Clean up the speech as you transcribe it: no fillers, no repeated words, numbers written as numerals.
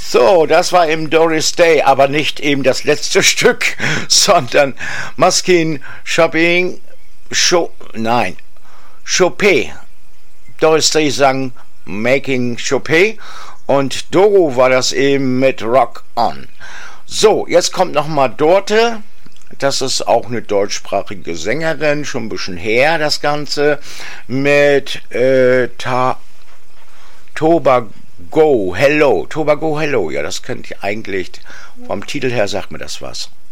So, das war eben Doris Day, aber nicht eben das letzte Stück, sondern Maskin Chopin, Chopin. Doris Day sang Making Chopin und Doro war das eben mit Rock On. So, jetzt kommt nochmal Dorte. Das ist auch eine deutschsprachige Sängerin, schon ein bisschen her das Ganze, mit Tobago Hello. Tobago Hello, ja, das kennt ihr eigentlich. Vom Titel her sagt mir das was.